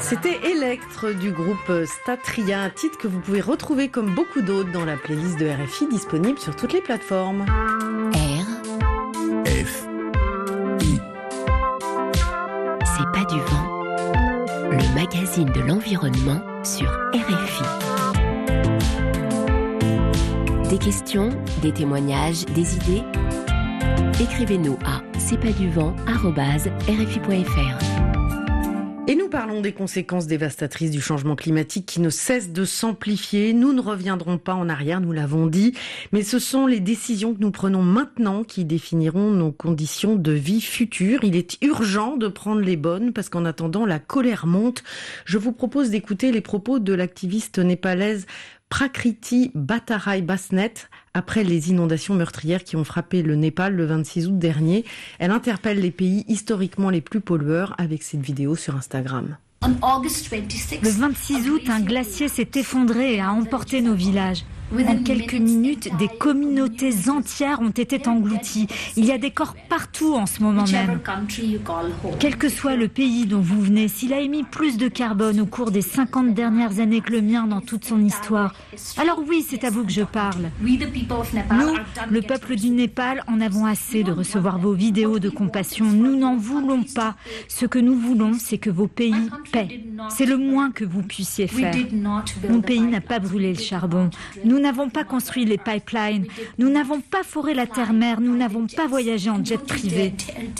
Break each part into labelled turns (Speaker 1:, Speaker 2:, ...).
Speaker 1: C'était Electre du groupe Statria, un titre que vous pouvez retrouver comme beaucoup d'autres dans la playlist de RFI disponible sur toutes les plateformes.
Speaker 2: RFI. C'est pas du vent, le magazine de l'environnement sur RFI. Des questions, des témoignages, des idées ? Écrivez-nous à cestpaduvent@rfi.fr.
Speaker 1: Et nous parlons des conséquences dévastatrices du changement climatique qui ne cessent de s'amplifier. Nous ne reviendrons pas en arrière, nous l'avons dit, mais ce sont les décisions que nous prenons maintenant qui définiront nos conditions de vie futures. Il est urgent de prendre les bonnes parce qu'en attendant, la colère monte. Je vous propose d'écouter les propos de l'activiste népalaise Prakriti Bhattarai Basnet après les inondations meurtrières qui ont frappé le Népal le 26 août dernier. Elle interpelle les pays historiquement les plus pollueurs avec cette vidéo sur Instagram.
Speaker 3: Le 26 août, un glacier s'est effondré et a emporté nos villages. En quelques minutes, des communautés entières ont été englouties. Il y a des corps partout en ce moment même. Quel que soit le pays dont vous venez, s'il a émis plus de carbone au cours des 50 dernières années que le mien dans toute son histoire, alors oui, c'est à vous que je parle. Nous, le peuple du Népal, en avons assez de recevoir vos vidéos de compassion. Nous n'en voulons pas. Ce que nous voulons, c'est que vos pays paient. C'est le moins que vous puissiez faire. Mon pays n'a pas brûlé le charbon. Nous n'avons pas construit les pipelines, nous n'avons pas foré la terre-mer, nous n'avons pas voyagé en jet privé.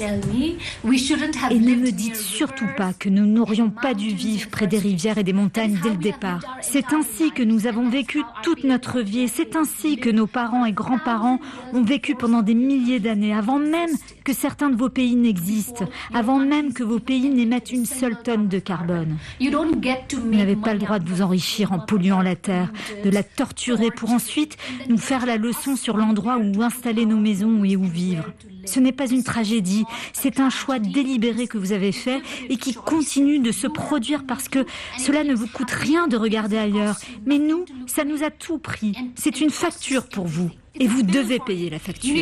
Speaker 3: Et ne me dites surtout pas que nous n'aurions pas dû vivre près des rivières et des montagnes dès le départ. C'est ainsi que nous avons vécu toute notre vie et c'est ainsi que nos parents et grands-parents ont vécu pendant des milliers d'années, avant même que certains de vos pays n'existent, avant même que vos pays n'émettent une seule tonne de carbone. Vous n'avez pas le droit de vous enrichir en polluant la terre, de la torturer pour ensuite nous faire la leçon sur l'endroit où installer nos maisons et où vivre. Ce n'est pas une tragédie, c'est un choix délibéré que vous avez fait et qui continue de se produire parce que cela ne vous coûte rien de regarder ailleurs. Mais nous, ça nous a tout pris. C'est une facture pour vous et vous devez payer la facture.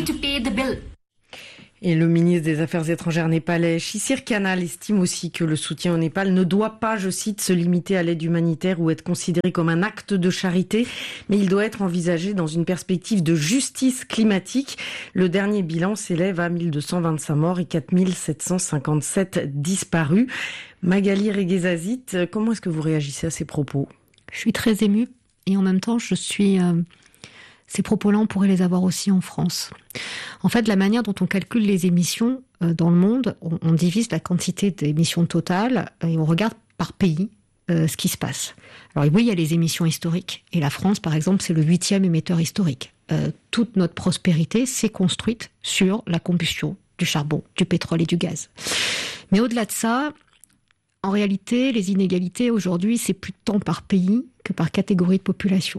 Speaker 1: Et le ministre des Affaires étrangères népalais, Shishir Kanal, estime aussi que le soutien au Népal ne doit pas, je cite, se limiter à l'aide humanitaire ou être considéré comme un acte de charité, mais il doit être envisagé dans une perspective de justice climatique. Le dernier bilan s'élève à 1225 morts et 4757 disparus. Magali Reguezazit, comment est-ce que vous réagissez à ces propos ?
Speaker 4: Je suis très émue et en même temps, ces propos-là, on pourrait les avoir aussi en France. En fait, la manière dont on calcule les émissions dans le monde, on divise la quantité d'émissions totales et on regarde par pays ce qui se passe. Alors oui, il y a les émissions historiques. Et la France, par exemple, c'est le 8e émetteur historique. Toute notre prospérité s'est construite sur la combustion du charbon, du pétrole et du gaz. Mais au-delà de ça, en réalité, les inégalités aujourd'hui, c'est plus tant par pays que par catégorie de population.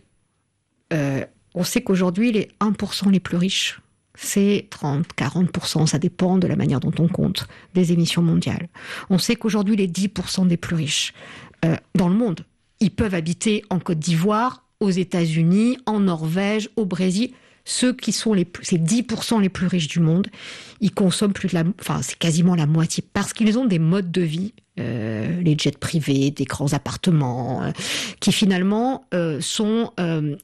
Speaker 4: On sait qu'aujourd'hui, les 1% les plus riches, c'est 30-40%, ça dépend de la manière dont on compte, des émissions mondiales. On sait qu'aujourd'hui, les 10% des plus riches dans le monde, ils peuvent habiter en Côte d'Ivoire, aux États-Unis, en Norvège, au Brésil. Ceux qui sont ces 10% les plus riches du monde, ils consomment c'est quasiment la moitié, parce qu'ils ont des modes de vie, les jets privés, des grands appartements, qui finalement sont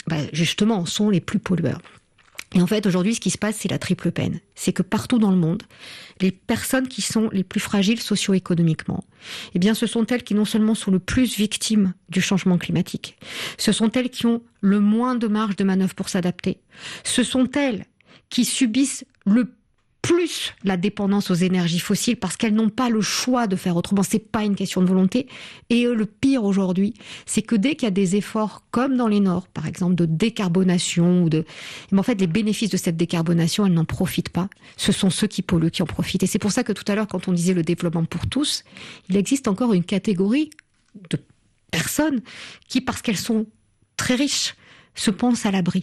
Speaker 4: les plus pollueurs. Et en fait, aujourd'hui, ce qui se passe, c'est la triple peine. C'est que partout dans le monde, les personnes qui sont les plus fragiles socio-économiquement, eh bien, ce sont elles qui non seulement sont le plus victimes du changement climatique, ce sont elles qui ont le moins de marge de manœuvre pour s'adapter, ce sont elles qui subissent le plus la dépendance aux énergies fossiles parce qu'elles n'ont pas le choix de faire autrement. C'est pas une question de volonté. Et le pire aujourd'hui, c'est que dès qu'il y a des efforts comme dans les Nords, par exemple, de décarbonation mais en fait, les bénéfices de cette décarbonation, elles n'en profitent pas. Ce sont ceux qui polluent qui en profitent. Et c'est pour ça que tout à l'heure, quand on disait le développement pour tous, il existe encore une catégorie de personnes qui, parce qu'elles sont très riches, se pensent à l'abri.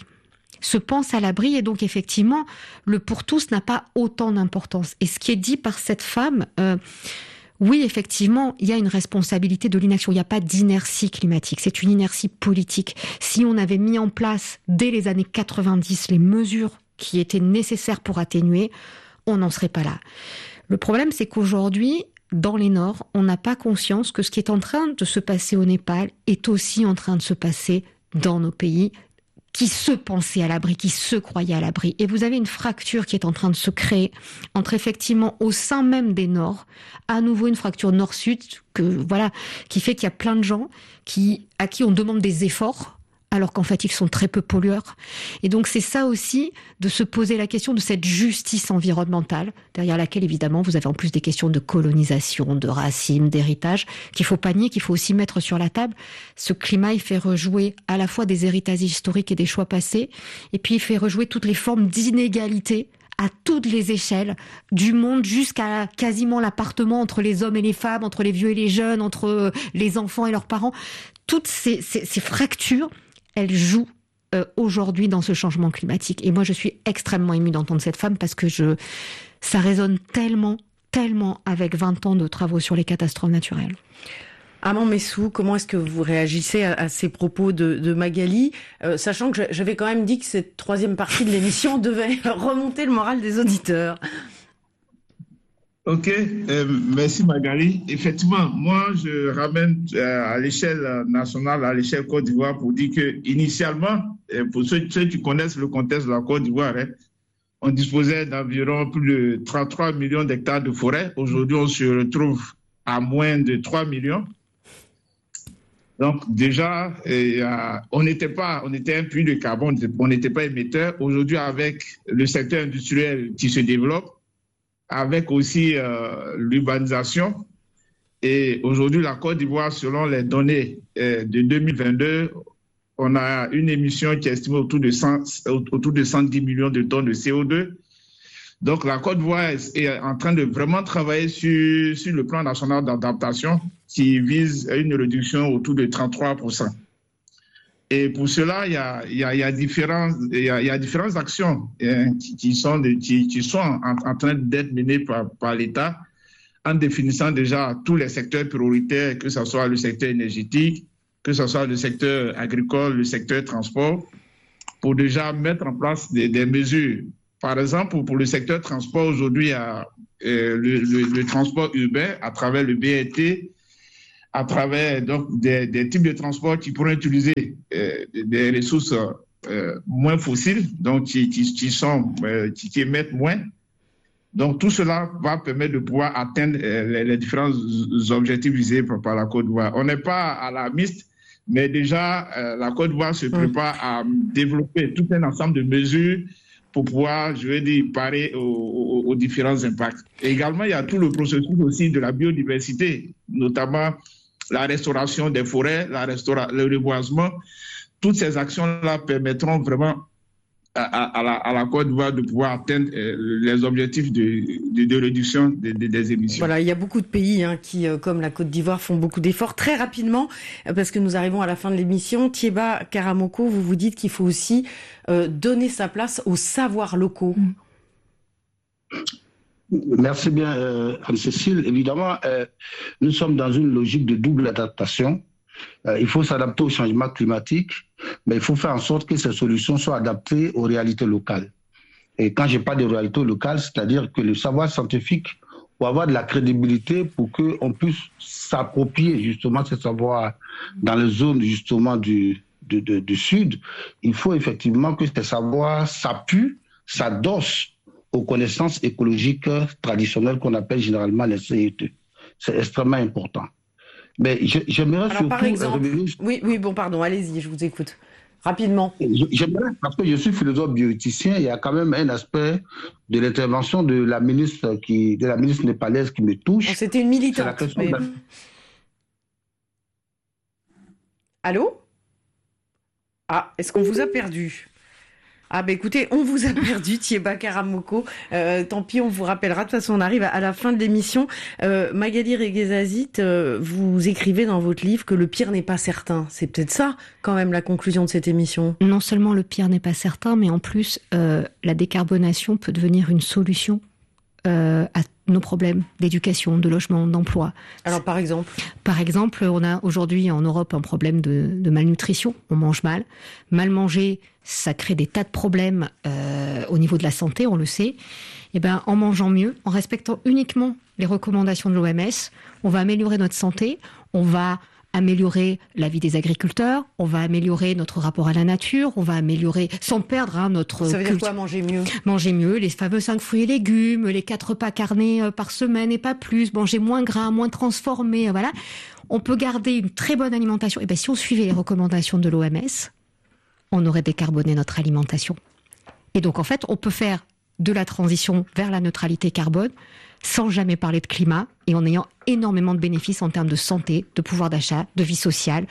Speaker 4: Et donc effectivement, le pour tous n'a pas autant d'importance. Et ce qui est dit par cette femme, oui, effectivement, il y a une responsabilité de l'inaction. Il n'y a pas d'inertie climatique, c'est une inertie politique. Si on avait mis en place, dès les années 90, les mesures qui étaient nécessaires pour atténuer, on n'en serait pas là. Le problème, c'est qu'aujourd'hui, dans les Nords, on n'a pas conscience que ce qui est en train de se passer au Népal est aussi en train de se passer dans nos pays qui se pensaient à l'abri, qui se croyaient à l'abri. Et vous avez une fracture qui est en train de se créer entre effectivement au sein même des Nords, à nouveau une fracture Nord-Sud qui fait qu'il y a plein de gens à qui on demande des efforts alors qu'en fait ils sont très peu pollueurs. Et donc c'est ça aussi, de se poser la question de cette justice environnementale, derrière laquelle évidemment vous avez en plus des questions de colonisation, de racisme, d'héritage, qu'il faut pas nier, qu'il faut aussi mettre sur la table. Ce climat, il fait rejouer à la fois des héritages historiques et des choix passés, et puis il fait rejouer toutes les formes d'inégalité à toutes les échelles du monde, jusqu'à quasiment l'appartement entre les hommes et les femmes, entre les vieux et les jeunes, entre les enfants et leurs parents. Toutes ces fractures, elle joue aujourd'hui dans ce changement climatique. Et moi, je suis extrêmement émue d'entendre cette femme parce que ça résonne tellement, tellement avec 20 ans de travaux sur les catastrophes naturelles.
Speaker 1: Armand Messou, comment est-ce que vous réagissez à ces propos de Magali, sachant que j'avais quand même dit que cette troisième partie de l'émission devait remonter le moral des auditeurs?
Speaker 5: Ok, merci Magali. Effectivement, moi je ramène à l'échelle nationale, à l'échelle Côte d'Ivoire pour dire que initialement, pour ceux qui connaissent le contexte de la Côte d'Ivoire, on disposait d'environ plus de 33 millions d'hectares de forêt. Aujourd'hui, on se retrouve à moins de 3 millions. Donc déjà, on était un puits de carbone, on n'était pas émetteur. Aujourd'hui, avec le secteur industriel qui se développe, avec aussi l'urbanisation. Et aujourd'hui, la Côte d'Ivoire, selon les données de 2022, on a une émission qui est estimée autour de 110 millions de tonnes de CO2. Donc, la Côte d'Ivoire est en train de vraiment travailler sur le plan national d'adaptation qui vise à une réduction autour de 33%. Et pour cela, il y a différentes actions qui sont en train d'être menées par l'État en définissant déjà tous les secteurs prioritaires, que ce soit le secteur énergétique, que ce soit le secteur agricole, le secteur transport, pour déjà mettre en place des mesures. Par exemple, pour le secteur transport, aujourd'hui, il y a le transport urbain à travers le BRT, à travers donc, des types de transports qui pourraient utiliser des ressources moins fossiles, donc qui émettent moins. Donc tout cela va permettre de pouvoir atteindre les différents objectifs visés par la Côte d'Ivoire. On n'est pas à la mixte, mais déjà la Côte d'Ivoire se prépare à développer tout un ensemble de mesures pour pouvoir, parer aux différents impacts. Et également, il y a tout le processus aussi de la biodiversité, notamment la restauration des forêts, le reboisement. Toutes ces actions-là permettront vraiment à la Côte d'Ivoire de pouvoir atteindre les objectifs de réduction des émissions.
Speaker 1: Voilà, il y a beaucoup de pays qui, comme la Côte d'Ivoire, font beaucoup d'efforts. Très rapidement, parce que nous arrivons à la fin de l'émission, Thiéba Karamoko, vous vous dites qu'il faut aussi donner sa place aux savoirs locaux.
Speaker 6: Merci bien, Anne-Cécile. Évidemment, nous sommes dans une logique de double adaptation. Il faut s'adapter au changement climatique, mais il faut faire en sorte que ces solutions soient adaptées aux réalités locales. Et quand je parle de réalités locales, c'est-à-dire que le savoir scientifique pour avoir de la crédibilité pour qu'on puisse s'approprier justement ce savoir dans les zones justement du Sud, il faut effectivement que ces savoirs s'appuient, s'adossent aux connaissances écologiques traditionnelles qu'on appelle généralement les CET. C'est extrêmement important. Mais j'aimerais surtout...
Speaker 1: par exemple, oui, bon, pardon, allez-y, je vous écoute. Rapidement.
Speaker 6: J'aimerais, parce que je suis philosophe bioéthicien, il y a quand même un aspect de l'intervention de la ministre népalaise qui me touche.
Speaker 1: C'était une militante. Allô? Ah, est-ce qu'on vous a perdu? Ah ben écoutez, on vous a perdu, Thiéba Karamoko. Tant pis, on vous rappellera. De toute façon, on arrive à la fin de l'émission. Magali Reguezazit, vous écrivez dans votre livre que le pire n'est pas certain. C'est peut-être ça, quand même, la conclusion de cette émission.
Speaker 4: Non seulement le pire n'est pas certain, mais en plus, la décarbonation peut devenir une solution à nos problèmes d'éducation, de logement, d'emploi.
Speaker 1: Alors par exemple,
Speaker 4: on a aujourd'hui en Europe un problème de malnutrition. On mange mal. Mal manger, ça crée des tas de problèmes au niveau de la santé, on le sait. Et ben, en mangeant mieux, en respectant uniquement les recommandations de l'OMS, on va améliorer notre santé, on va améliorer la vie des agriculteurs, on va améliorer notre rapport à la nature, on va améliorer, sans perdre notre...
Speaker 1: Ça veut dire quoi, manger mieux ?
Speaker 4: Manger mieux, les fameux 5 fruits et légumes, les 4 repas carnés par semaine et pas plus, manger moins gras, moins transformé, voilà. On peut garder une très bonne alimentation. Et bien, si on suivait les recommandations de l'OMS, on aurait décarboné notre alimentation. Et donc, en fait, on peut faire de la transition vers la neutralité carbone sans jamais parler de climat et en ayant énormément de bénéfices en termes de santé, de pouvoir d'achat, de vie sociale,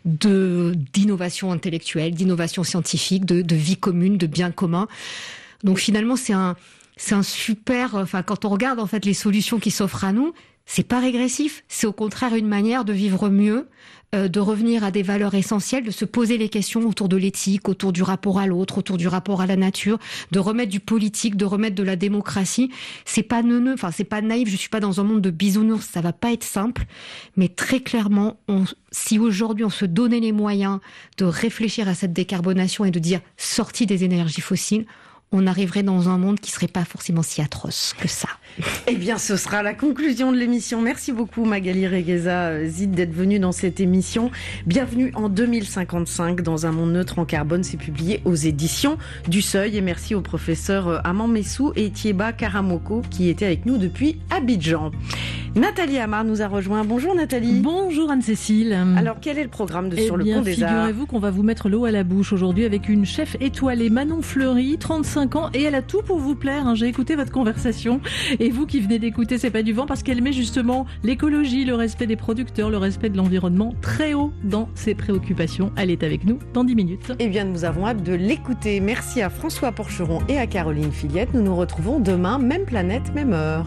Speaker 4: d'innovation intellectuelle, d'innovation scientifique, de vie commune, de bien commun. Donc finalement, c'est un super... Enfin, quand on regarde en fait les solutions qui s'offrent à nous, c'est pas régressif, c'est au contraire une manière de vivre mieux, de revenir à des valeurs essentielles, de se poser les questions autour de l'éthique, autour du rapport à l'autre, autour du rapport à la nature, de remettre du politique, de remettre de la démocratie. C'est pas neuneux, enfin c'est pas naïf, je suis pas dans un monde de bisounours, ça va pas être simple, mais très clairement, si aujourd'hui on se donnait les moyens de réfléchir à cette décarbonation et de dire sortie des énergies fossiles, on arriverait dans un monde qui serait pas forcément si atroce que ça.
Speaker 1: Eh bien, ce sera la conclusion de l'émission. Merci beaucoup Magali Regueza Zid d'être venue dans cette émission. Bienvenue en 2055 dans un monde neutre en carbone. C'est publié aux éditions du Seuil. Et merci aux professeurs Aman Messou et Thieba Karamoko qui étaient avec nous depuis Abidjan. Nathalie Amar nous a rejoint. Bonjour Nathalie.
Speaker 7: Bonjour Anne-Cécile.
Speaker 1: Alors, quel est le programme sur le Pont des Arts ?
Speaker 7: Figurez-vous qu'on va vous mettre l'eau à la bouche aujourd'hui avec une chef étoilée, Manon Fleury, 35 ans, et elle a tout pour vous plaire. J'ai écouté votre conversation. Et vous qui venez d'écouter C'est pas du vent, parce qu'elle met justement l'écologie, le respect des producteurs, le respect de l'environnement très haut dans ses préoccupations. Elle est avec nous dans 10 minutes.
Speaker 1: Eh bien, nous avons hâte de l'écouter. Merci à François Porcheron et à Caroline Fillette. Nous nous retrouvons demain, même planète, même heure.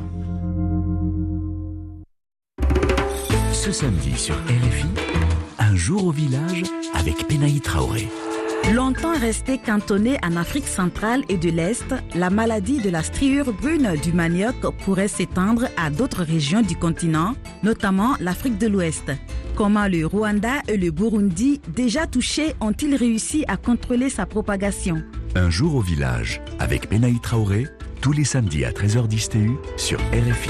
Speaker 8: Ce samedi sur RFI, un jour au village avec Penaï Traoré.
Speaker 9: Longtemps restée cantonnée en Afrique centrale et de l'Est, la maladie de la striure brune du manioc pourrait s'étendre à d'autres régions du continent, notamment l'Afrique de l'Ouest. Comment le Rwanda et le Burundi, déjà touchés, ont-ils réussi à contrôler sa propagation ?
Speaker 8: Un jour au village avec Penaï Traoré, tous les samedis à 13h10 TU sur RFI.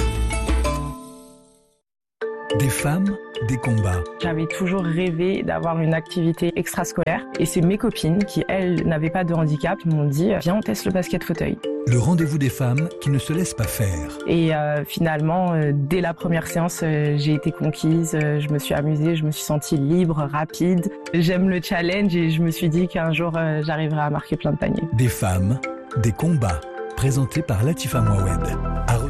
Speaker 8: Des femmes, des combats.
Speaker 10: J'avais toujours rêvé d'avoir une activité extrascolaire et c'est mes copines qui, elles, n'avaient pas de handicap, m'ont dit « Viens, on teste le basket fauteuil ».
Speaker 8: Le rendez-vous des femmes qui ne se laissent pas faire.
Speaker 10: Et finalement, dès la première séance, j'ai été conquise, je me suis amusée, je me suis sentie libre, rapide. J'aime le challenge et je me suis dit qu'un jour, j'arriverai à marquer plein de paniers.
Speaker 8: Des femmes, des combats. Présenté par Latifa Mouawed.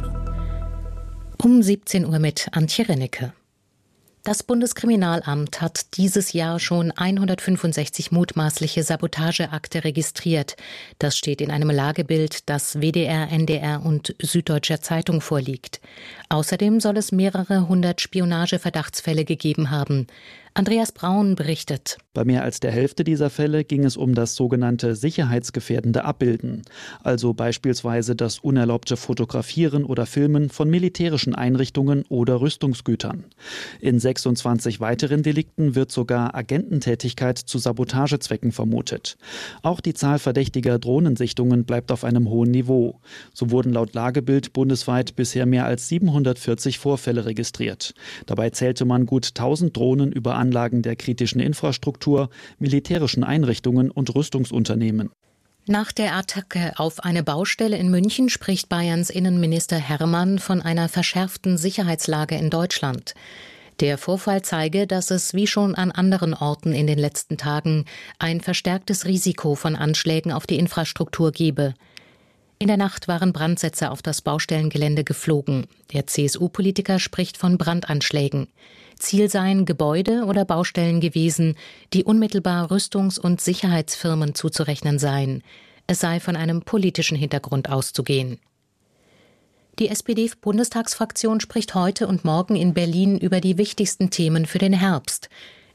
Speaker 11: Um 17 Uhr mit Antje Rennecke. Das Bundeskriminalamt hat dieses Jahr schon 165 mutmaßliche Sabotageakte registriert. Das steht in einem Lagebild, das WDR, NDR und Süddeutscher Zeitung vorliegt. Außerdem soll es mehrere hundert Spionageverdachtsfälle gegeben haben. Andreas Braun berichtet.
Speaker 12: Bei mehr als der Hälfte dieser Fälle ging es um das sogenannte sicherheitsgefährdende Abbilden, also beispielsweise das unerlaubte Fotografieren oder Filmen von militärischen Einrichtungen oder Rüstungsgütern. In 26 weiteren Delikten wird sogar Agententätigkeit zu Sabotagezwecken vermutet. Auch die Zahl verdächtiger Drohnensichtungen bleibt auf einem hohen Niveau. So wurden laut Lagebild bundesweit bisher mehr als 740 Vorfälle registriert. Dabei zählte man gut 1000 Drohnen über Anlagen der kritischen Infrastruktur, militärischen Einrichtungen und Rüstungsunternehmen.
Speaker 11: Nach der Attacke auf eine Baustelle in München spricht Bayerns Innenminister Hermann von einer verschärften Sicherheitslage in Deutschland. Der Vorfall zeige, dass es wie schon an anderen Orten in den letzten Tagen ein verstärktes Risiko von Anschlägen auf die Infrastruktur gebe. In der Nacht waren Brandsätze auf das Baustellengelände geflogen. Der CSU-Politiker spricht von Brandanschlägen. Ziel seien Gebäude oder Baustellen gewesen, die unmittelbar Rüstungs- und Sicherheitsfirmen zuzurechnen seien. Es sei von einem politischen Hintergrund auszugehen. Die SPD-Bundestagsfraktion spricht heute und morgen in Berlin über die wichtigsten Themen für den Herbst.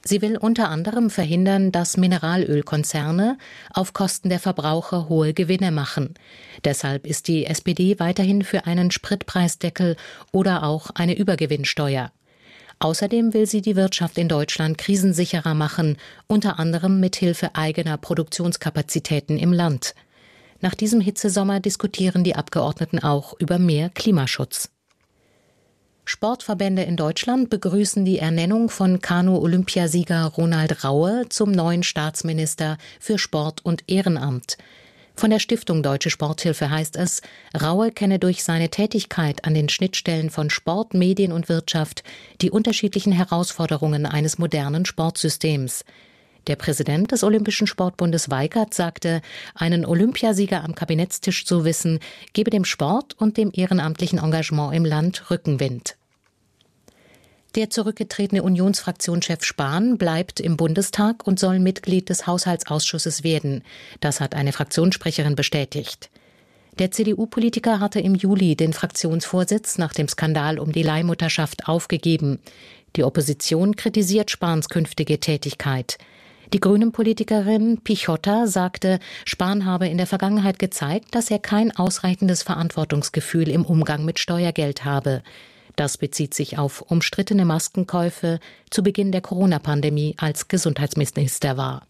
Speaker 11: Sie will unter anderem verhindern, dass Mineralölkonzerne auf Kosten der Verbraucher hohe Gewinne machen. Deshalb ist die SPD weiterhin für einen Spritpreisdeckel oder auch eine Übergewinnsteuer. Außerdem will sie die Wirtschaft in Deutschland krisensicherer machen, unter anderem mit Hilfe eigener Produktionskapazitäten im Land. Nach diesem Hitzesommer diskutieren die Abgeordneten auch über mehr Klimaschutz. Sportverbände in Deutschland begrüßen die Ernennung von Kanu-Olympiasieger Ronald Raue zum neuen Staatsminister für Sport und Ehrenamt. Von der Stiftung Deutsche Sporthilfe heißt es, Raue kenne durch seine Tätigkeit an den Schnittstellen von Sport, Medien und Wirtschaft die unterschiedlichen Herausforderungen eines modernen Sportsystems. Der Präsident des Olympischen Sportbundes Weigert sagte, einen Olympiasieger am Kabinettstisch zu wissen, gebe dem Sport und dem ehrenamtlichen Engagement im Land Rückenwind. Der zurückgetretene Unionsfraktionschef Spahn bleibt im Bundestag und soll Mitglied des Haushaltsausschusses werden. Das hat eine Fraktionssprecherin bestätigt. Der CDU-Politiker hatte im Juli den Fraktionsvorsitz nach dem Skandal um die Leihmutterschaft aufgegeben. Die Opposition kritisiert Spahns künftige Tätigkeit. Die Grünen-Politikerin Pichotta sagte, Spahn habe in der Vergangenheit gezeigt, dass er kein ausreichendes Verantwortungsgefühl im Umgang mit Steuergeld habe. Das bezieht sich auf umstrittene Maskenkäufe zu Beginn der Corona-Pandemie, als Gesundheitsminister war.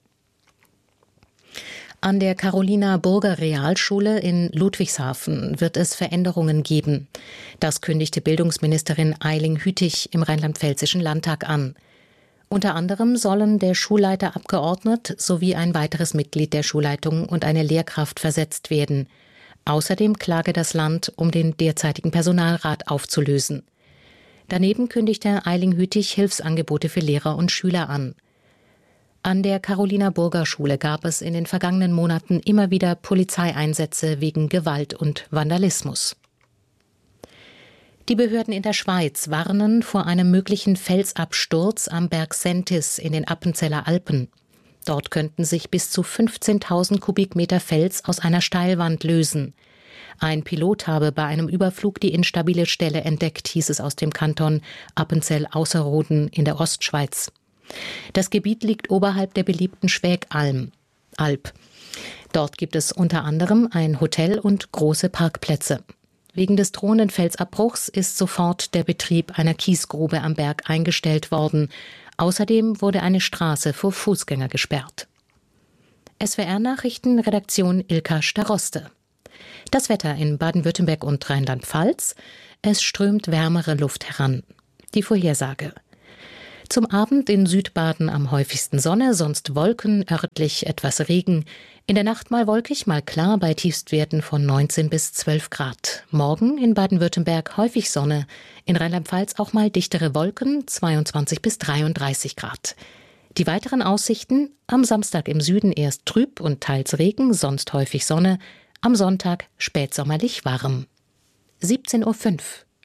Speaker 11: An der Carolina-Burger-Realschule in Ludwigshafen wird es Veränderungen geben. Das kündigte Bildungsministerin Eiling Hütig im Rheinland-Pfälzischen Landtag an. Unter anderem sollen der Schulleiter abgeordnet sowie ein weiteres Mitglied der Schulleitung und eine Lehrkraft versetzt werden. Außerdem klage das Land, um den derzeitigen Personalrat aufzulösen. Daneben kündigte Eiling Hütig Hilfsangebote für Lehrer und Schüler an. An der Carolina-Burger-Schule gab es in den vergangenen Monaten immer wieder Polizeieinsätze wegen Gewalt und Vandalismus. Die Behörden in der Schweiz warnen vor einem möglichen Felsabsturz am Berg Sentis in den Appenzeller Alpen. Dort könnten sich bis zu 15.000 Kubikmeter Fels aus einer Steilwand lösen. Ein Pilot habe bei einem Überflug die instabile Stelle entdeckt, hieß es aus dem Kanton Appenzell-Ausserrhoden in der Ostschweiz. Das Gebiet liegt oberhalb der beliebten Schwägalp. Dort gibt es unter anderem ein Hotel und große Parkplätze. Wegen des drohenden Felsabbruchs ist sofort der Betrieb einer Kiesgrube am Berg eingestellt worden. Außerdem wurde eine Straße für Fußgänger gesperrt. SWR-Nachrichten, Redaktion Ilka Staroste. Das Wetter in Baden-Württemberg und Rheinland-Pfalz. Es strömt wärmere Luft heran. Die Vorhersage. Zum Abend in Südbaden am häufigsten Sonne, sonst Wolken, örtlich etwas Regen. In der Nacht mal wolkig, mal klar bei Tiefstwerten von 19 bis 12 Grad. Morgen in Baden-Württemberg häufig Sonne. In Rheinland-Pfalz auch mal dichtere Wolken, 22 bis 33 Grad. Die weiteren Aussichten: am Samstag im Süden erst trüb und teils Regen, sonst häufig Sonne. Am Sonntag spätsommerlich warm. 17:05 Uhr.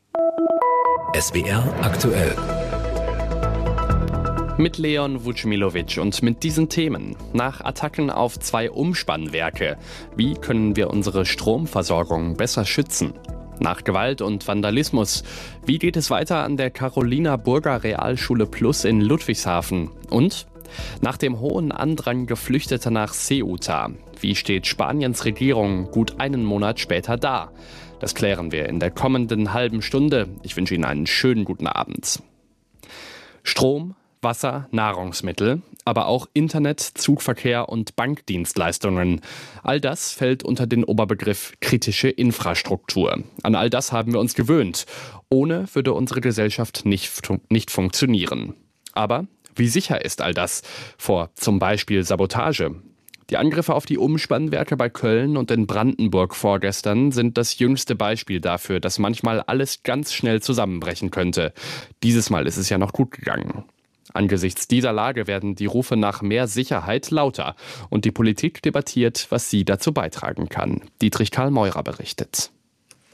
Speaker 13: SWR aktuell. Mit Leon Vucimilovic und mit diesen Themen. Nach Attacken auf 2 Umspannwerke. Wie können wir unsere Stromversorgung besser schützen? Nach Gewalt und Vandalismus. Wie geht es weiter an der Carolina-Burger-Realschule Plus in Ludwigshafen? Und nach dem hohen Andrang Geflüchteter nach Ceuta. Wie steht Spaniens Regierung gut einen Monat später da? Das klären wir in der kommenden halben Stunde. Ich wünsche Ihnen einen schönen guten Abend. Strom, Wasser, Nahrungsmittel, aber auch Internet, Zugverkehr und Bankdienstleistungen. All das fällt unter den Oberbegriff kritische Infrastruktur. An all das haben wir uns gewöhnt. Ohne würde unsere Gesellschaft nicht funktionieren. Aber wie sicher ist all das vor zum Beispiel Sabotage? Die Angriffe auf die Umspannwerke bei Köln und in Brandenburg vorgestern sind das jüngste Beispiel dafür, dass manchmal alles ganz schnell zusammenbrechen könnte. Dieses Mal ist es ja noch gut gegangen. Angesichts dieser Lage werden die Rufe nach mehr Sicherheit lauter und die Politik debattiert, was sie dazu beitragen kann. Dietrich Karl Meurer berichtet.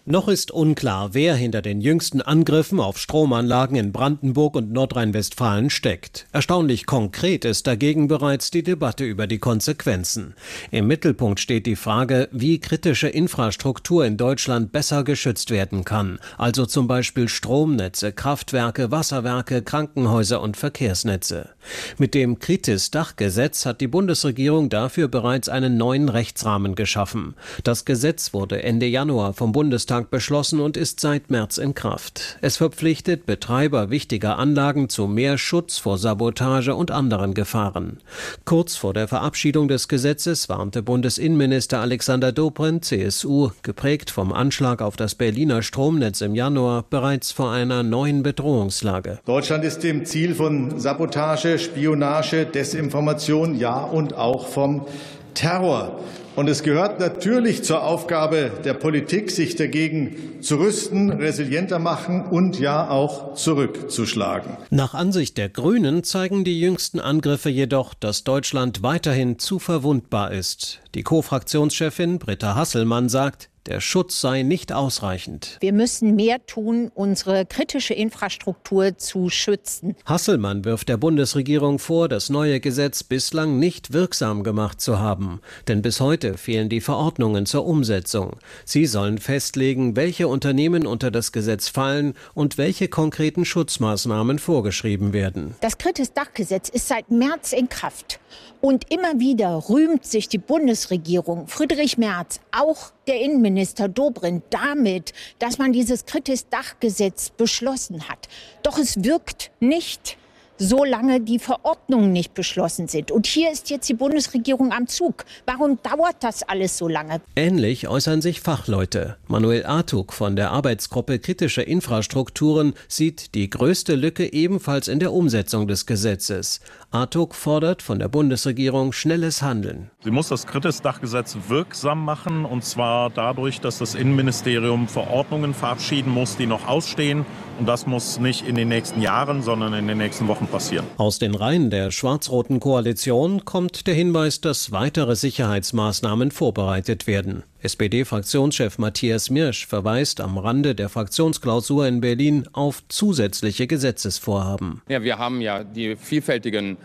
Speaker 14: Noch ist unklar, wer hinter den jüngsten Angriffen auf Stromanlagen in Brandenburg und Nordrhein-Westfalen steckt. Erstaunlich konkret ist dagegen bereits die Debatte über die Konsequenzen. Im Mittelpunkt steht die Frage, wie kritische Infrastruktur in Deutschland besser geschützt werden kann. Also zum Beispiel Stromnetze, Kraftwerke, Wasserwerke, Krankenhäuser und Verkehrsnetze. Mit dem Kritis-Dachgesetz hat die Bundesregierung dafür bereits einen neuen Rechtsrahmen geschaffen. Das Gesetz wurde Ende Januar vom Bundestag beschlossen und ist seit März in Kraft. Es verpflichtet Betreiber wichtiger Anlagen zu mehr Schutz vor Sabotage und anderen Gefahren. Kurz vor der Verabschiedung des Gesetzes warnte Bundesinnenminister Alexander Dobrindt, CSU, geprägt vom Anschlag auf das Berliner Stromnetz im Januar, bereits vor einer neuen Bedrohungslage.
Speaker 15: Deutschland ist dem Ziel von Sabotage, Spionage, Desinformation, ja und auch vom Terror. Und es gehört natürlich zur Aufgabe der Politik, sich dagegen zu rüsten, resilienter machen und ja auch zurückzuschlagen.
Speaker 14: Nach Ansicht der Grünen zeigen die jüngsten Angriffe jedoch, dass Deutschland weiterhin zu verwundbar ist. Die Co-Fraktionschefin Britta Hasselmann sagt, der Schutz sei nicht ausreichend.
Speaker 16: Wir müssen mehr tun, unsere kritische Infrastruktur zu schützen.
Speaker 14: Hasselmann wirft der Bundesregierung vor, das neue Gesetz bislang nicht wirksam gemacht zu haben. Denn bis heute fehlen die Verordnungen zur Umsetzung. Sie sollen festlegen, welche Unternehmen unter das Gesetz fallen und welche konkreten Schutzmaßnahmen vorgeschrieben werden.
Speaker 16: Das Kritis-Dachgesetz ist seit März in Kraft. Und immer wieder rühmt sich die Bundesregierung, Friedrich Merz, auch der Innenminister Dobrindt, damit, dass man dieses Kritis-Dachgesetz beschlossen hat. Doch es wirkt nicht, solange die Verordnungen nicht beschlossen sind. Und hier ist jetzt die Bundesregierung am Zug. Warum dauert das alles so lange?
Speaker 14: Ähnlich äußern sich Fachleute. Manuel Artug von der Arbeitsgruppe Kritische Infrastrukturen sieht die größte Lücke ebenfalls in der Umsetzung des Gesetzes. Artug fordert von der Bundesregierung schnelles Handeln.
Speaker 17: Sie muss das Kritis-Dachgesetz wirksam machen, und zwar dadurch, dass das Innenministerium Verordnungen verabschieden muss, die noch ausstehen. Und das muss nicht in den nächsten Jahren, sondern in den nächsten Wochen passieren.
Speaker 14: Aus den Reihen der schwarz-roten Koalition kommt der Hinweis, dass weitere Sicherheitsmaßnahmen vorbereitet werden. SPD-Fraktionschef Matthias Mirsch verweist am Rande der Fraktionsklausur in Berlin auf zusätzliche Gesetzesvorhaben.
Speaker 18: Ja, wir haben ja die vielfältigen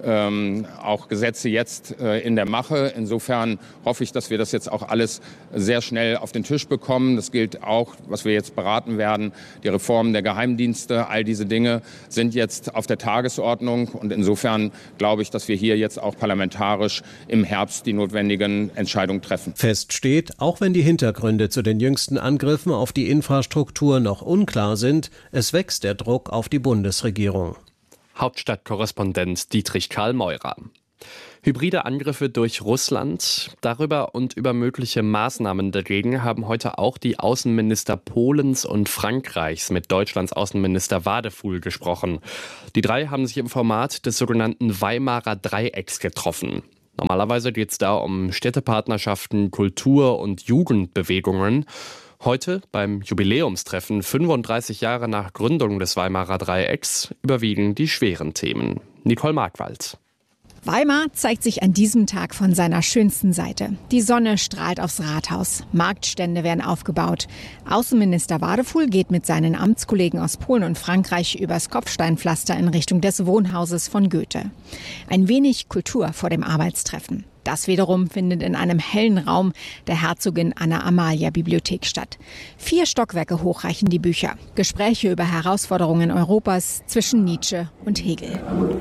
Speaker 18: auch Gesetze jetzt in der Mache. Insofern hoffe ich, dass wir das jetzt auch alles sehr schnell auf den Tisch bekommen. Das gilt auch, was wir jetzt beraten werden. Die Reform der Geheimdienste, all diese Dinge sind jetzt auf der Tagesordnung. Und insofern glaube ich, dass wir hier jetzt auch parlamentarisch im Herbst die notwendigen Entscheidungen treffen.
Speaker 14: Fest steht, auch wenn die Hintergründe zu den jüngsten Angriffen auf die Infrastruktur noch unklar sind, es wächst der Druck auf die Bundesregierung.
Speaker 13: Hauptstadtkorrespondent Dietrich Karl Meurer. Hybride Angriffe durch Russland, darüber und über mögliche Maßnahmen dagegen haben heute auch die Außenminister Polens und Frankreichs mit Deutschlands Außenminister Wadefuhl gesprochen. Die drei haben sich im Format des sogenannten Weimarer Dreiecks getroffen. Normalerweise geht es da um Städtepartnerschaften, Kultur- und Jugendbewegungen. Heute beim Jubiläumstreffen 35 Jahre nach Gründung des Weimarer Dreiecks überwiegen die schweren Themen. Nicole Markwald.
Speaker 19: Weimar zeigt sich an diesem Tag von seiner schönsten Seite. Die Sonne strahlt aufs Rathaus. Marktstände werden aufgebaut. Außenminister Wadefuhl geht mit seinen Amtskollegen aus Polen und Frankreich übers Kopfsteinpflaster in Richtung des Wohnhauses von Goethe. Ein wenig Kultur vor dem Arbeitstreffen. Das wiederum findet in einem hellen Raum der Herzogin Anna-Amalia-Bibliothek statt. 4 Stockwerke hoch reichen die Bücher. Gespräche über Herausforderungen Europas zwischen Nietzsche und Hegel.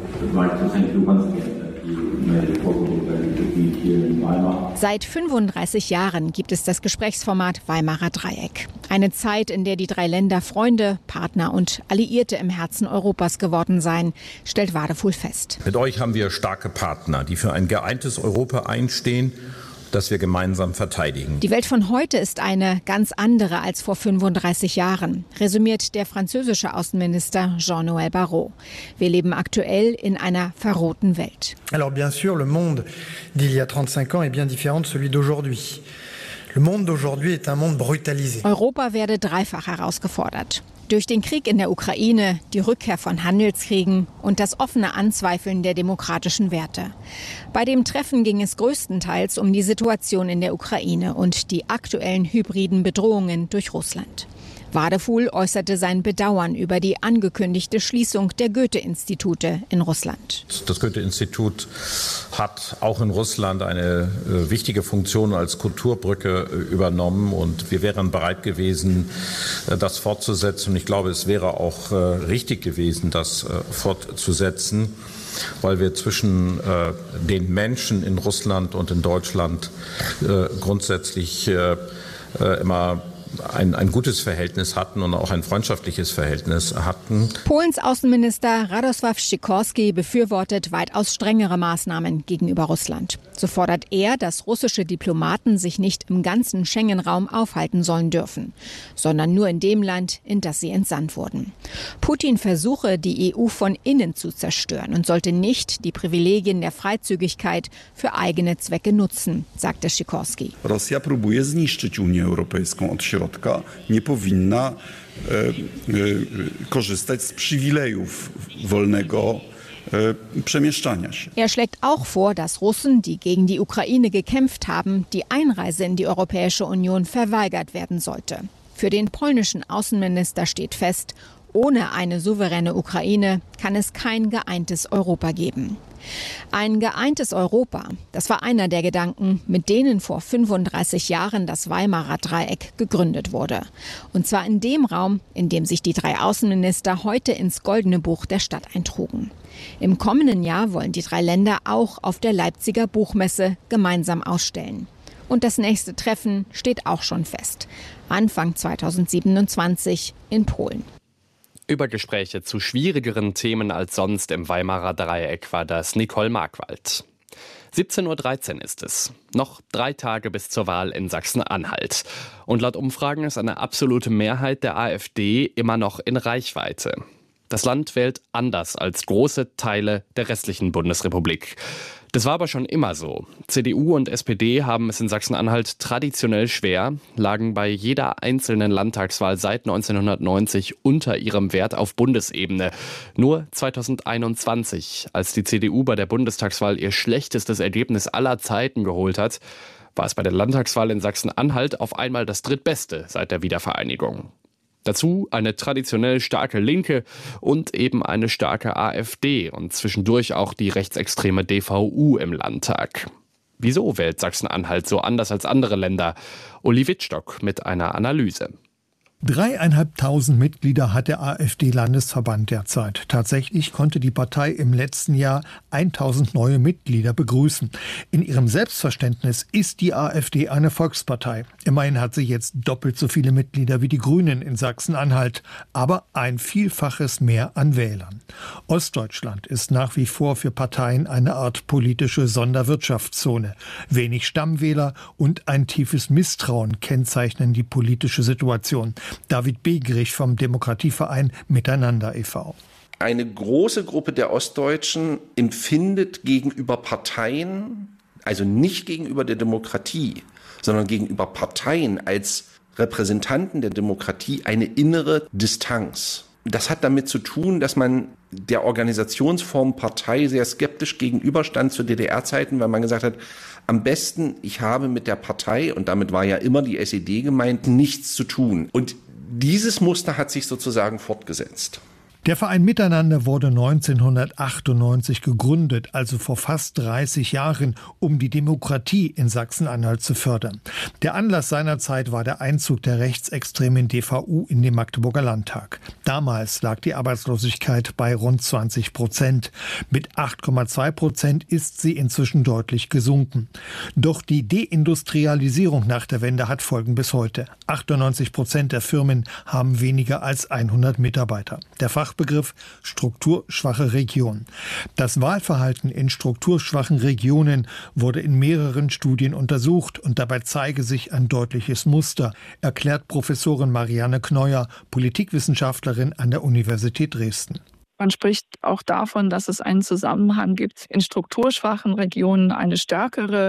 Speaker 19: Seit 35 Jahren gibt es das Gesprächsformat Weimarer Dreieck. Eine Zeit, in der die 3 Länder Freunde, Partner und Alliierte im Herzen Europas geworden seien, stellt Wadefuhl fest.
Speaker 20: Mit euch haben wir starke Partner, die für ein geeintes Europa einstehen, das wir gemeinsam verteidigen.
Speaker 19: Die Welt von heute ist eine ganz andere als vor 35 Jahren, resümiert der französische Außenminister Jean-Noël Barrot. Wir leben aktuell in einer verrohten Welt.
Speaker 21: Alors bien sûr, le monde d'il y a 35 ans est bien différent de celui d'aujourd'hui.
Speaker 19: Europa werde dreifach herausgefordert. Durch den Krieg in der Ukraine, die Rückkehr von Handelskriegen und das offene Anzweifeln der demokratischen Werte. Bei dem Treffen ging es größtenteils um die Situation in der Ukraine und die aktuellen hybriden Bedrohungen durch Russland. Wadefuhl äußerte sein Bedauern über die angekündigte Schließung der Goethe-Institute in Russland.
Speaker 20: Das Goethe-Institut hat auch in Russland eine wichtige Funktion als Kulturbrücke übernommen und wir wären bereit gewesen, das fortzusetzen. Und ich glaube, es wäre auch richtig gewesen, das fortzusetzen, weil wir zwischen den Menschen in Russland und in Deutschland grundsätzlich immer ein gutes Verhältnis hatten und auch ein freundschaftliches Verhältnis hatten.
Speaker 19: Polens Außenminister Radosław Sikorski befürwortet weitaus strengere Maßnahmen gegenüber Russland. So fordert er, dass russische Diplomaten sich nicht im ganzen Schengen-Raum aufhalten sollen dürfen, sondern nur in dem Land, in das sie entsandt wurden. Putin versuche, die EU von innen zu zerstören und sollte nicht die Privilegien der Freizügigkeit für eigene Zwecke nutzen, sagte Sikorski.
Speaker 21: Rosja próbuje zniszczyć Unię Europejską od środka. Nie powinna korzystać z przywilejów wolnego przemieszczania się.
Speaker 19: Er schlägt auch vor, dass Russen, die gegen die Ukraine gekämpft haben, die Einreise in die Europäische Union verweigert werden sollte. Für den polnischen Außenminister steht fest, ohne eine souveräne Ukraine kann es kein geeintes Europa geben. Ein geeintes Europa, das war einer der Gedanken, mit denen vor 35 Jahren das Weimarer Dreieck gegründet wurde. Und zwar in dem Raum, in dem sich die drei Außenminister heute ins Goldene Buch der Stadt eintrugen. Im kommenden Jahr wollen die drei Länder auch auf der Leipziger Buchmesse gemeinsam ausstellen. Und das nächste Treffen steht auch schon fest. Anfang 2027 in Polen.
Speaker 13: Über Gespräche zu schwierigeren Themen als sonst im Weimarer Dreieck war das Nicole Markwald. 17:13 Uhr ist es. Noch 3 Tage bis zur Wahl in Sachsen-Anhalt. Und laut Umfragen ist eine absolute Mehrheit der AfD immer noch in Reichweite. Das Land wählt anders als große Teile der restlichen Bundesrepublik. Das war aber schon immer so. CDU und SPD haben es in Sachsen-Anhalt traditionell schwer, lagen bei jeder einzelnen Landtagswahl seit 1990 unter ihrem Wert auf Bundesebene. Nur 2021, als die CDU bei der Bundestagswahl ihr schlechtestes Ergebnis aller Zeiten geholt hat, war es bei der Landtagswahl in Sachsen-Anhalt auf einmal das drittbeste seit der Wiedervereinigung. Dazu eine traditionell starke Linke und eben eine starke AfD und zwischendurch auch die rechtsextreme DVU im Landtag. Wieso wählt Sachsen-Anhalt so anders als andere Länder? Uli Wittstock mit einer Analyse.
Speaker 22: 3.500 Mitglieder hat der AfD-Landesverband derzeit. Tatsächlich konnte die Partei im letzten Jahr 1.000 neue Mitglieder begrüßen. In ihrem Selbstverständnis ist die AfD eine Volkspartei. Immerhin hat sie jetzt doppelt so viele Mitglieder wie die Grünen in Sachsen-Anhalt, aber ein Vielfaches mehr an Wählern. Ostdeutschland ist nach wie vor für Parteien eine Art politische Sonderwirtschaftszone. Wenig Stammwähler und ein tiefes Misstrauen kennzeichnen die politische Situation. David Begerich vom Demokratieverein Miteinander e.V.
Speaker 23: Eine große Gruppe der Ostdeutschen empfindet gegenüber Parteien, also nicht gegenüber der Demokratie, sondern gegenüber Parteien als Repräsentanten der Demokratie eine innere Distanz. Das hat damit zu tun, dass man der Organisationsform Partei sehr skeptisch gegenüberstand zu DDR-Zeiten, weil man gesagt hat, am besten, ich habe mit der Partei, und damit war ja immer die SED gemeint, nichts zu tun. Und dieses Muster hat sich sozusagen fortgesetzt.
Speaker 22: Der Verein Miteinander wurde 1998 gegründet, also vor fast 30 Jahren, um die Demokratie in Sachsen-Anhalt zu fördern. Der Anlass seinerzeit war der Einzug der rechtsextremen DVU in den Magdeburger Landtag. Damals lag die Arbeitslosigkeit bei rund 20%. Mit 8,2% ist sie inzwischen deutlich gesunken. Doch die Deindustrialisierung nach der Wende hat Folgen bis heute. 98% der Firmen haben weniger als 100 Mitarbeiter. Der Fachbegriff strukturschwache Region. Das Wahlverhalten in strukturschwachen Regionen wurde in mehreren Studien untersucht und dabei zeige sich ein deutliches Muster, erklärt Professorin Marianne Kneuer, Politikwissenschaftlerin an der Universität Dresden.
Speaker 24: Man spricht auch davon, dass es einen Zusammenhang gibt, in strukturschwachen Regionen eine stärkere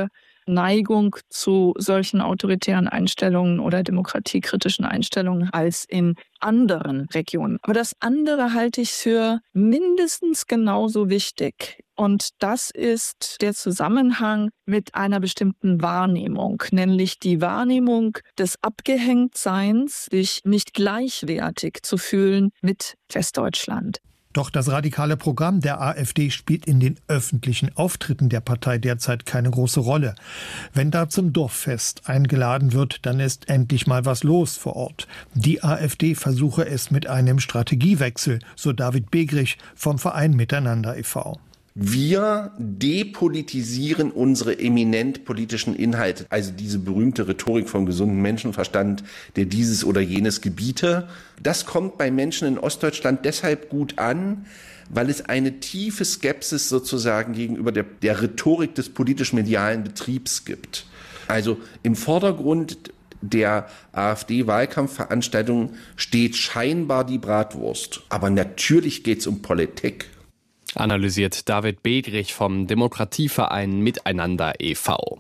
Speaker 2: Neigung zu solchen autoritären Einstellungen oder demokratiekritischen Einstellungen als in anderen Regionen. Aber das andere halte ich für mindestens genauso wichtig. Und das ist der Zusammenhang mit einer bestimmten Wahrnehmung, nämlich die Wahrnehmung des Abgehängtseins, sich nicht gleichwertig zu fühlen mit Westdeutschland.
Speaker 22: Doch das radikale Programm der AfD spielt in den öffentlichen Auftritten der Partei derzeit keine große Rolle. Wenn da zum Dorffest eingeladen wird, dann ist endlich mal was los vor Ort. Die AfD versuche es mit einem Strategiewechsel, so David Begrich vom Verein Miteinander e.V.
Speaker 23: Wir depolitisieren unsere eminent politischen Inhalte, also diese berühmte Rhetorik vom gesunden Menschenverstand, der dieses oder jenes gebiete. Das kommt bei Menschen in Ostdeutschland deshalb gut an, weil es eine tiefe Skepsis sozusagen gegenüber der Rhetorik des politisch-medialen Betriebs gibt. Also im Vordergrund der AfD-Wahlkampfveranstaltungen steht scheinbar die Bratwurst. Aber natürlich geht es um Politik.
Speaker 13: Analysiert David Begrich vom Demokratieverein Miteinander e.V.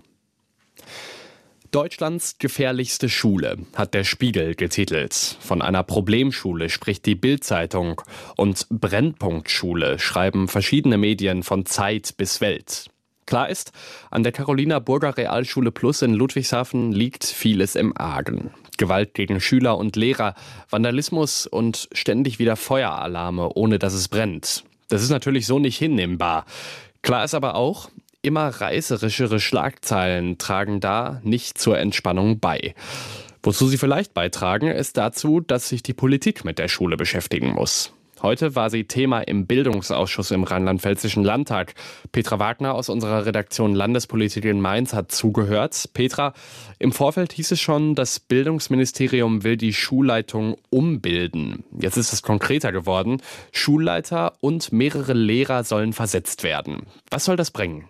Speaker 13: Deutschlands gefährlichste Schule, hat der Spiegel getitelt. Von einer Problemschule spricht die Bild-Zeitung und Brennpunktschule schreiben verschiedene Medien von Zeit bis Welt. Klar ist, an der Carolina-Burger Realschule Plus in Ludwigshafen liegt vieles im Argen. Gewalt gegen Schüler und Lehrer, Vandalismus und ständig wieder Feueralarme, ohne dass es brennt. Das ist natürlich so nicht hinnehmbar. Klar ist aber auch, immer reißerischere Schlagzeilen tragen da nicht zur Entspannung bei. Wozu sie vielleicht beitragen, ist dazu, dass sich die Politik mit der Schule beschäftigen muss. Heute war sie Thema im Bildungsausschuss im Rheinland-Pfälzischen Landtag. Petra Wagner aus unserer Redaktion Landespolitik in Mainz hat zugehört. Petra, im Vorfeld hieß es schon, das Bildungsministerium will die Schulleitung umbilden. Jetzt ist es konkreter geworden. Schulleiter und mehrere Lehrer sollen versetzt werden. Was soll das bringen?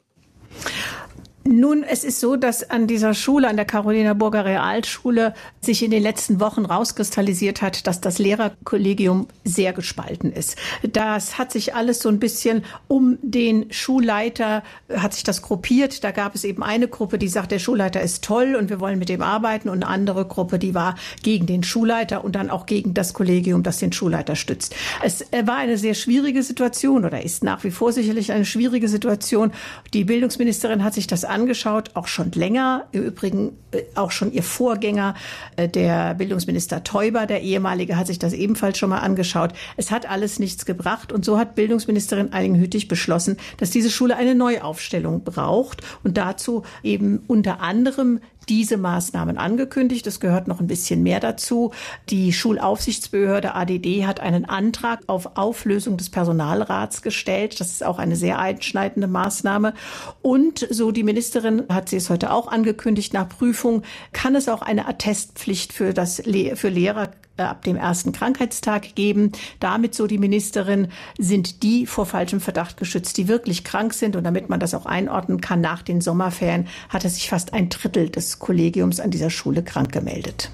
Speaker 3: Nun, es ist so, dass an dieser Schule, an der Carolina-Burger Realschule, sich in den letzten Wochen rauskristallisiert hat, dass das Lehrerkollegium sehr gespalten ist. Das hat sich alles so ein bisschen um den Schulleiter, hat sich das gruppiert. Da gab es eben eine Gruppe, die sagt, der Schulleiter ist toll und wir wollen mit ihm arbeiten. Und eine andere Gruppe, die war gegen den Schulleiter und dann auch gegen das Kollegium, das den Schulleiter stützt. Es war eine sehr schwierige Situation oder ist nach wie vor sicherlich eine schwierige Situation. Die Bildungsministerin hat sich das angeschaut, auch schon länger. Im Übrigen auch schon ihr Vorgänger, der Bildungsminister Teuber, der ehemalige, hat sich das ebenfalls schon mal angeschaut. Es hat alles nichts gebracht und so hat Bildungsministerin Eiling-Hüttig beschlossen, dass diese Schule eine Neuaufstellung braucht und dazu eben unter anderem diese Maßnahmen angekündigt. Es gehört noch ein bisschen mehr dazu. Die Schulaufsichtsbehörde ADD hat einen Antrag auf Auflösung des Personalrats gestellt. Das ist auch eine sehr einschneidende Maßnahme. Und so die Ministerin hat sie es heute auch angekündigt, nach Prüfung kann es auch eine Attestpflicht für Lehrer ab dem ersten Krankheitstag geben. Damit, so die Ministerin, sind die vor falschem Verdacht geschützt, die wirklich krank sind. Und damit man das auch einordnen kann, nach den Sommerferien hatte sich fast ein Drittel des Kollegiums an dieser Schule krank gemeldet.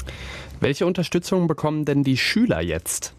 Speaker 13: Welche Unterstützung bekommen denn die Schüler jetzt?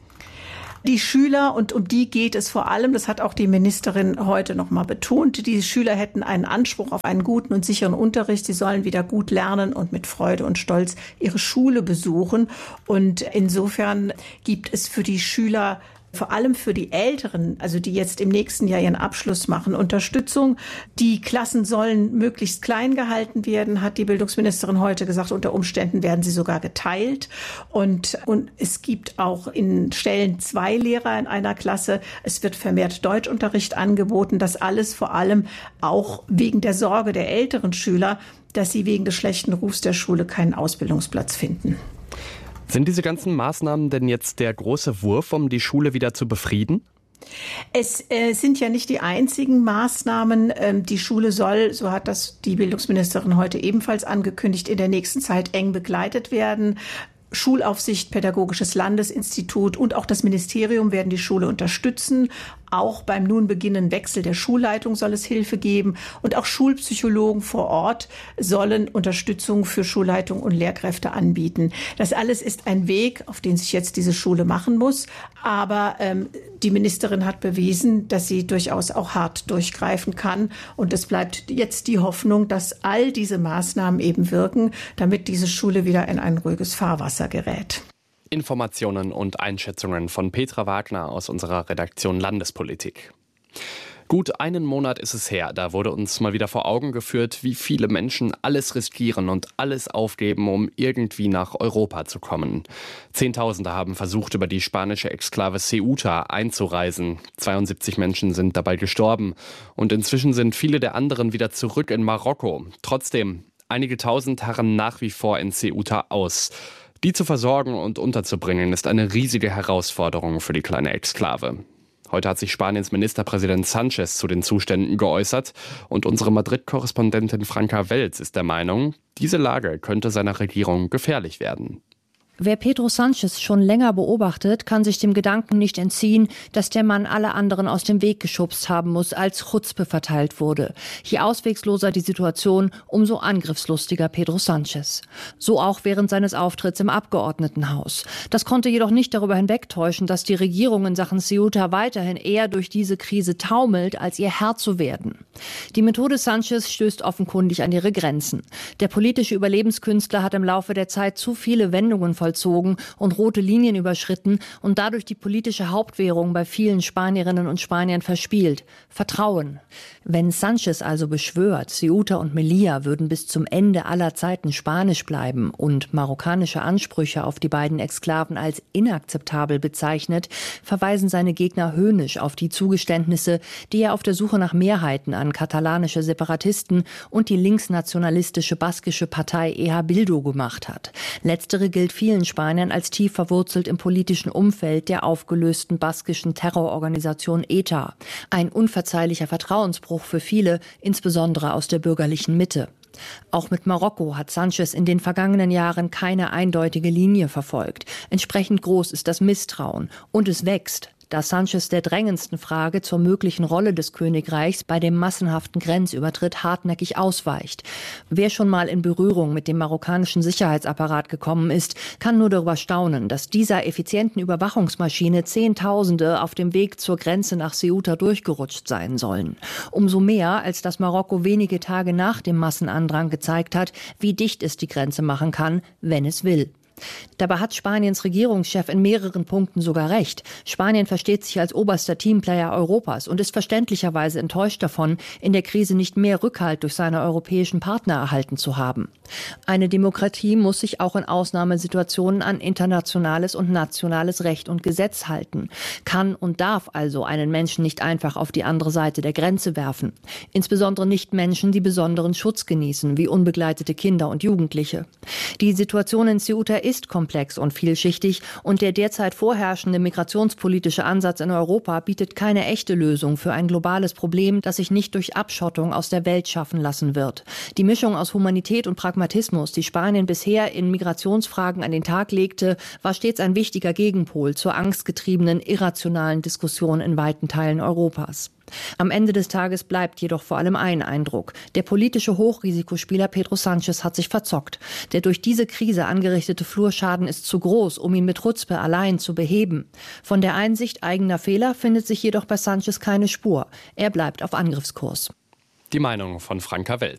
Speaker 3: Die Schüler, und um die geht es vor allem, das hat auch die Ministerin heute noch mal betont, die Schüler hätten einen Anspruch auf einen guten und sicheren Unterricht. Sie sollen wieder gut lernen und mit Freude und Stolz ihre Schule besuchen. Und insofern gibt es für die Schüler, vor allem für die Älteren, also die jetzt im nächsten Jahr ihren Abschluss machen, Unterstützung. Die Klassen sollen möglichst klein gehalten werden, hat die Bildungsministerin heute gesagt. Unter Umständen werden sie sogar geteilt. Und es gibt auch in Stellen 2 Lehrer in einer Klasse. Es wird vermehrt Deutschunterricht angeboten. Das alles vor allem auch wegen der Sorge der älteren Schüler, dass sie wegen des schlechten Rufs der Schule keinen Ausbildungsplatz finden.
Speaker 13: Sind diese ganzen Maßnahmen denn jetzt der große Wurf, um die Schule wieder zu befrieden?
Speaker 3: Es sind ja nicht die einzigen Maßnahmen. Die Schule soll, so hat das die Bildungsministerin heute ebenfalls angekündigt, in der nächsten Zeit eng begleitet werden. Schulaufsicht, Pädagogisches Landesinstitut und auch das Ministerium werden die Schule unterstützen. Auch beim nun beginnenden Wechsel der Schulleitung soll es Hilfe geben. Und auch Schulpsychologen vor Ort sollen Unterstützung für Schulleitung und Lehrkräfte anbieten. Das alles ist ein Weg, auf den sich jetzt diese Schule machen muss. Aber die Ministerin hat bewiesen, dass sie durchaus auch hart durchgreifen kann. Und es bleibt jetzt die Hoffnung, dass all diese Maßnahmen eben wirken, damit diese Schule wieder in ein ruhiges Fahrwasser gerät.
Speaker 13: Informationen und Einschätzungen von Petra Wagner aus unserer Redaktion Landespolitik. Gut einen Monat ist es her, da wurde uns mal wieder vor Augen geführt, wie viele Menschen alles riskieren und alles aufgeben, um irgendwie nach Europa zu kommen. Zehntausende haben versucht, über die spanische Exklave Ceuta einzureisen. 72 Menschen sind dabei gestorben und inzwischen sind viele der anderen wieder zurück in Marokko. Trotzdem, einige Tausend harren nach wie vor in Ceuta aus. Die zu versorgen und unterzubringen, ist eine riesige Herausforderung für die kleine Exklave. Heute hat sich Spaniens Ministerpräsident Sánchez zu den Zuständen geäußert und unsere Madrid-Korrespondentin Franka Welz ist der Meinung, diese Lage könnte seiner Regierung gefährlich werden.
Speaker 4: Wer Pedro Sánchez schon länger beobachtet, kann sich dem Gedanken nicht entziehen, dass der Mann alle anderen aus dem Weg geschubst haben muss, als Chutzpe verteilt wurde. Je auswegloser die Situation, umso angriffslustiger Pedro Sánchez. So auch während seines Auftritts im Abgeordnetenhaus. Das konnte jedoch nicht darüber hinwegtäuschen, dass die Regierung in Sachen Ceuta weiterhin eher durch diese Krise taumelt, als ihr Herr zu werden. Die Methode Sánchez stößt offenkundig an ihre Grenzen. Der politische Überlebenskünstler hat im Laufe der Zeit zu viele Wendungen vollzogen und rote Linien überschritten und dadurch die politische Hauptwährung bei vielen Spanierinnen und Spaniern verspielt: Vertrauen. Wenn Sánchez also beschwört, Ceuta und Melilla würden bis zum Ende aller Zeiten spanisch bleiben und marokkanische Ansprüche auf die beiden Exklaven als inakzeptabel bezeichnet, verweisen seine Gegner höhnisch auf die Zugeständnisse, die er auf der Suche nach Mehrheiten an katalanische Separatisten und die linksnationalistische baskische Partei EH Bildu gemacht hat. Letztere gilt vielen Spaniern als tief verwurzelt im politischen Umfeld der aufgelösten baskischen Terrororganisation ETA. Ein unverzeihlicher Vertrauensbruch für viele, insbesondere aus der bürgerlichen Mitte. Auch mit Marokko hat Sánchez in den vergangenen Jahren keine eindeutige Linie verfolgt. Entsprechend groß ist das Misstrauen und es wächst, da Sánchez der drängendsten Frage zur möglichen Rolle des Königreichs bei dem massenhaften Grenzübertritt hartnäckig ausweicht. Wer schon mal in Berührung mit dem marokkanischen Sicherheitsapparat gekommen ist, kann nur darüber staunen, dass dieser effizienten Überwachungsmaschine Zehntausende auf dem Weg zur Grenze nach Ceuta durchgerutscht sein sollen. Umso mehr, als dass Marokko wenige Tage nach dem Massenandrang gezeigt hat, wie dicht es die Grenze machen kann, wenn es will. Dabei hat Spaniens Regierungschef in mehreren Punkten sogar recht. Spanien versteht sich als oberster Teamplayer Europas und ist verständlicherweise enttäuscht davon, in der Krise nicht mehr Rückhalt durch seine europäischen Partner erhalten zu haben. Eine Demokratie muss sich auch in Ausnahmesituationen an internationales und nationales Recht und Gesetz halten, kann und darf also einen Menschen nicht einfach auf die andere Seite der Grenze werfen. Insbesondere nicht Menschen, die besonderen Schutz genießen, wie unbegleitete Kinder und Jugendliche. Die Situation in Ceuta ist komplex und vielschichtig und der derzeit vorherrschende migrationspolitische Ansatz in Europa bietet keine echte Lösung für ein globales Problem, das sich nicht durch Abschottung aus der Welt schaffen lassen wird. Die Mischung aus Humanität und Pragmatismus, die Spanien bisher in Migrationsfragen an den Tag legte, war stets ein wichtiger Gegenpol zur angstgetriebenen, irrationalen Diskussion in weiten Teilen Europas. Am Ende des Tages bleibt jedoch vor allem ein Eindruck: Der politische Hochrisikospieler Pedro Sánchez hat sich verzockt. Der durch diese Krise angerichtete Flurschaden ist zu groß, um ihn mit Chutzpe allein zu beheben. Von der Einsicht eigener Fehler findet sich jedoch bei Sánchez keine Spur. Er bleibt auf Angriffskurs.
Speaker 13: Die Meinung von Franka Welz.